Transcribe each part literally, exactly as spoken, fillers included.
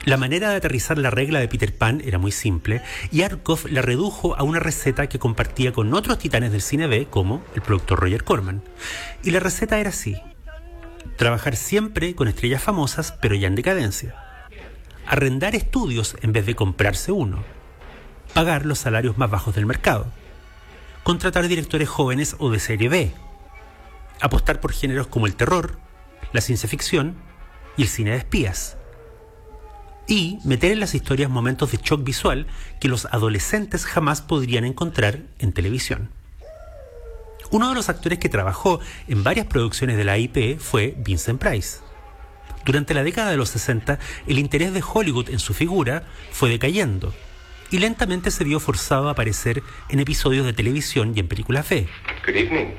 La manera de aterrizar la regla de Peter Pan era muy simple y Arkoff la redujo a una receta que compartía con otros titanes del cine B, como el productor Roger Corman. Y la receta era así: trabajar siempre con estrellas famosas, pero ya en decadencia. Arrendar estudios en vez de comprarse uno. Pagar los salarios más bajos del mercado. Contratar directores jóvenes o de serie B. Apostar por géneros como el terror, la ciencia ficción y el cine de espías. Y meter en las historias momentos de shock visual que los adolescentes jamás podrían encontrar en televisión. Uno de los actores que trabajó en varias producciones de la I P fue Vincent Price. Durante la década de los sesenta, el interés de Hollywood en su figura fue decayendo y lentamente se vio forzado a aparecer en episodios de televisión y en películas B. Good evening.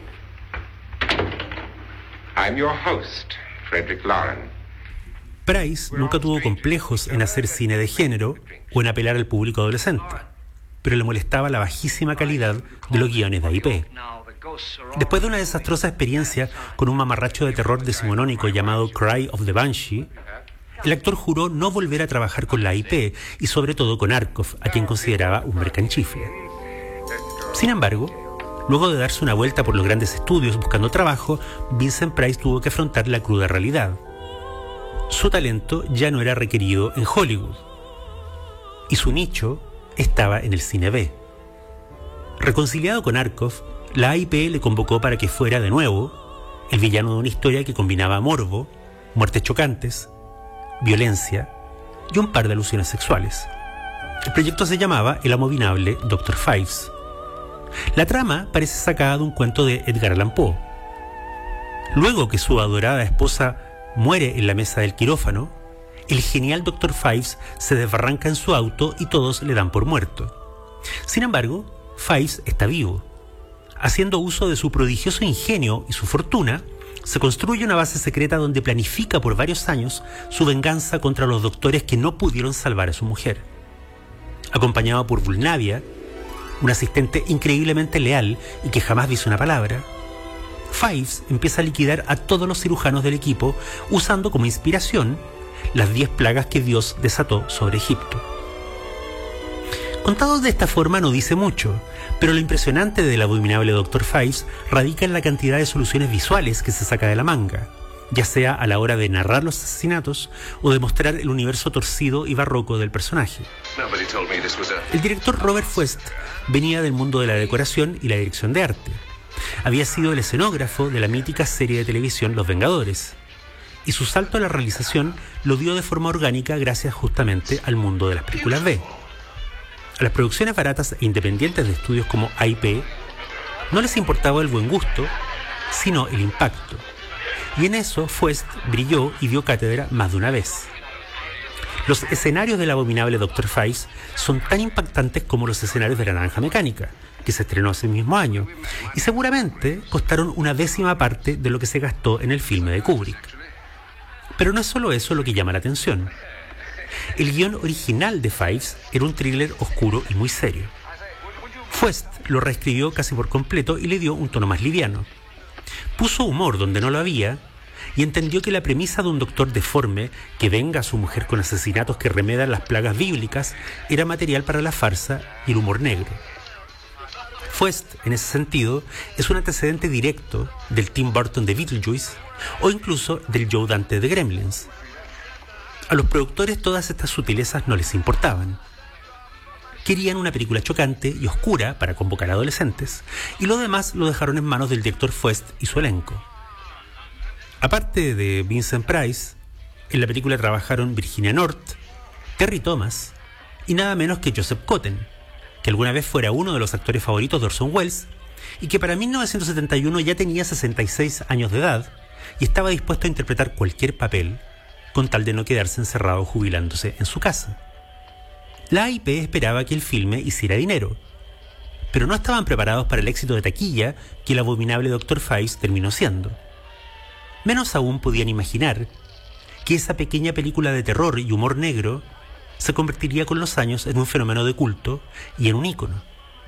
I'm your host, Frederick Lauren. Price nunca tuvo complejos en hacer cine de género o en apelar al público adolescente, pero le molestaba la bajísima calidad de los guiones de I P. Después de una desastrosa experiencia con un mamarracho de terror decimonónico llamado Cry of the Banshee, el actor juró no volver a trabajar con la I P y sobre todo con Arkoff, a quien consideraba un mercanchifle. Sin embargo, luego de darse una vuelta por los grandes estudios buscando trabajo, Vincent Price tuvo que afrontar la cruda realidad. Su talento ya no era requerido en Hollywood y su nicho estaba en el cine B. Reconciliado con Arkoff, la I P le convocó para que fuera de nuevo el villano de una historia que combinaba morbo, muertes chocantes, violencia y un par de alusiones sexuales. El proyecto se llamaba El abominable doctor Phibes. La trama parece sacada de un cuento de Edgar Allan Poe. Luego que su adorada esposa muere en la mesa del quirófano, el genial doctor Phibes se desbarranca en su auto y todos le dan por muerto. Sin embargo, Phibes está vivo. Haciendo uso de su prodigioso ingenio y su fortuna, se construye una base secreta donde planifica por varios años su venganza contra los doctores que no pudieron salvar a su mujer. Acompañado por Vulnavia, un asistente increíblemente leal y que jamás dice una palabra, Phibes empieza a liquidar a todos los cirujanos del equipo usando como inspiración las diez plagas que Dios desató sobre Egipto. Contado de esta forma no dice mucho, pero lo impresionante del abominable doctor Phibes radica en la cantidad de soluciones visuales que se saca de la manga, ya sea a la hora de narrar los asesinatos o de mostrar el universo torcido y barroco del personaje. El director Robert Fuest venía del mundo de la decoración y la dirección de arte. Había sido el escenógrafo de la mítica serie de televisión Los Vengadores, y su salto a la realización lo dio de forma orgánica gracias justamente al mundo de las películas B. A las producciones baratas e independientes de estudios como I P no les importaba el buen gusto, sino el impacto. Y en eso Fuest brilló y dio cátedra más de una vez. Los escenarios del abominable doctor Phibes son tan impactantes como los escenarios de La Naranja Mecánica, que se estrenó ese mismo año, y seguramente costaron una décima parte de lo que se gastó en el filme de Kubrick. Pero no es solo eso lo que llama la atención. El guión original de Phibes era un thriller oscuro y muy serio. Fuest lo reescribió casi por completo y le dio un tono más liviano. Puso humor donde no lo había y entendió que la premisa de un doctor deforme que venga a su mujer con asesinatos que remedan las plagas bíblicas era material para la farsa y el humor negro. Fuest, en ese sentido, es un antecedente directo del Tim Burton de Beetlejuice o incluso del Joe Dante de Gremlins. A los productores todas estas sutilezas no les importaban. Querían una película chocante y oscura para convocar a adolescentes, y lo demás lo dejaron en manos del director Fuest y su elenco. Aparte de Vincent Price, en la película trabajaron Virginia North, Terry Thomas y nada menos que Joseph Cotten, que alguna vez fuera uno de los actores favoritos de Orson Welles y que para mil novecientos setenta y uno ya tenía sesenta y seis años de edad y estaba dispuesto a interpretar cualquier papel con tal de no quedarse encerrado jubilándose en su casa. La I P esperaba que el filme hiciera dinero, pero no estaban preparados para el éxito de taquilla que el abominable doctor Phibes terminó siendo. Menos aún podían imaginar que esa pequeña película de terror y humor negro se convertiría con los años en un fenómeno de culto y en un ícono.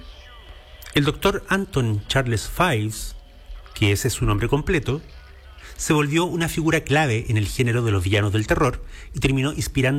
El doctor Anton Charles Phibes, que ese es su nombre completo, se volvió una figura clave en el género de los villanos del terror y terminó inspirando